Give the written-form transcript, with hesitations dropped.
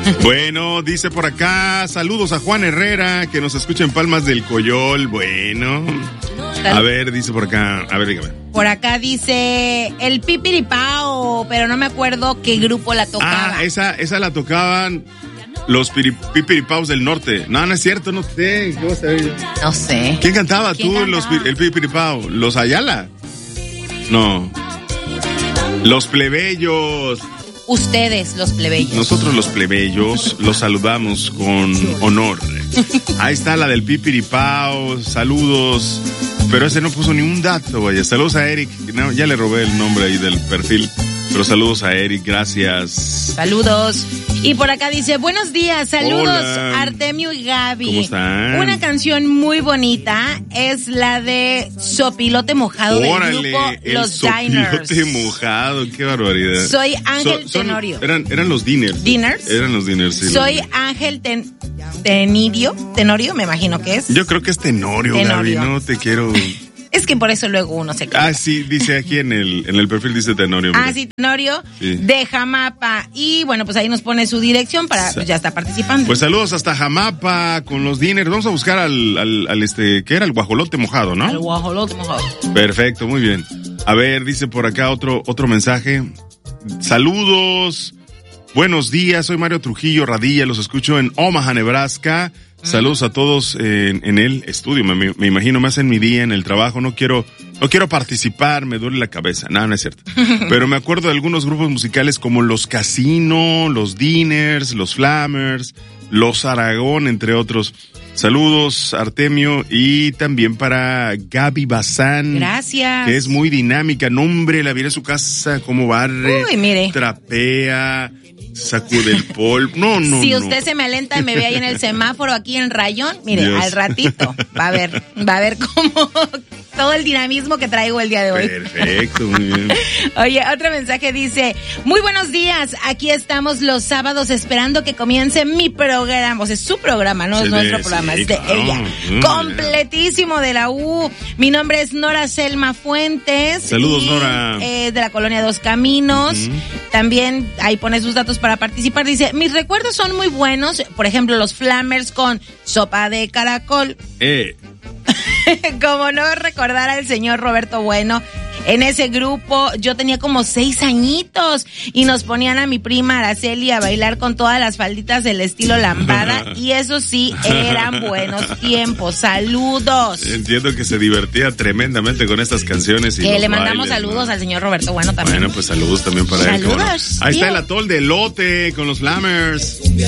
Bueno, dice por acá, saludos a Juan Herrera, que nos escucha en Palmas del Coyol. Bueno, a ver, dice por acá, a ver, dígame. Por acá dice el Pipiripao, pero no me acuerdo qué grupo la tocaba. Ah, esa la tocaban los Pipiripaos del norte. No es cierto, no sé. ¿Qué vas a ver? No sé. ¿Quién cantaba tú el Pipiripao? ¿Los Ayala? No. Los plebeyos. Ustedes, los plebeyos. Nosotros los plebeyos los saludamos con honor. Ahí está la del Pipiripao, saludos. Pero ese no puso ni un dato, vaya. Saludos a Eric. No, ya le robé el nombre ahí del perfil. Pero saludos a Eric, gracias. Saludos. Y por acá dice, buenos días, saludos. Hola. Artemio y Gaby. ¿Cómo están? Una canción muy bonita es la de Sopilote Mojado del grupo Los Diners. Sopilote Mojado, qué barbaridad. Soy Ángel Tenorio. Eran los Diners. ¿Diners? Eran los Diners, sí. Soy Ángel Tenorio, me imagino que es. Yo creo que es Tenorio, Gaby, no te quiero... Es que por eso luego uno se queda. Ah, sí, dice aquí en el perfil dice Tenorio. Mira. Ah, sí, Tenorio, sí. De Jamapa. Y bueno, pues ahí nos pone su dirección para, pues ya está participando. Pues saludos hasta Jamapa con los diners. Vamos a buscar al ¿qué era? El guajolote mojado, ¿no? El guajolote mojado. Perfecto, muy bien. A ver, dice por acá otro mensaje. Saludos. Buenos días, soy Mario Trujillo Radilla, los escucho en Omaha, Nebraska. Saludos a todos en el estudio, me imagino, más en mi día, en el trabajo, no quiero participar, me duele la cabeza, no es cierto. Pero me acuerdo de algunos grupos musicales como Los Casino, Los Diners, Los Flammers, Los Aragón, entre otros. Saludos, Artemio, y también para Gaby Bazán. Gracias. Que es muy dinámica, no hombre, la vi en su casa, cómo barre, uy, mire, trapea, sacude el polvo. No. Si usted se me alenta y me ve ahí en el semáforo aquí en Rayón, mire, Dios. Al ratito va a ver cómo todo el dinamismo que traigo el día de hoy. Perfecto, muy bien. Oye, otro mensaje dice, muy buenos días, aquí estamos los sábados esperando que comience mi programa, o sea, su programa, no es nuestro programa, es de ella. Completísimo de la U. Mi nombre es Nora Selma Fuentes. Saludos, Nora. De la colonia Dos Caminos. También ahí pone sus datos para participar. Dice, mis recuerdos son muy buenos, por ejemplo, los Flammers con sopa de caracol. Como no recordar al señor Roberto Bueno. En ese grupo yo tenía como 6 añitos y nos ponían a mi prima Araceli a bailar con todas las falditas del estilo lambada y eso sí, eran buenos tiempos. Saludos. Entiendo que se divertía tremendamente con estas canciones. Y que le mandamos bailes, saludos, ¿no? Al señor Roberto Bueno también. Bueno, pues saludos también para él. Saludos. Ahí está el atol de elote con los Flammers.